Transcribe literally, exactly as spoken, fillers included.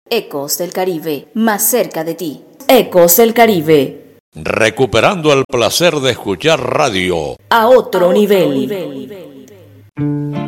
Ecos del Caribe, más cerca de ti. Ecos del Caribe. Recuperando el placer de escuchar radio a otro, a otro nivel. nivel.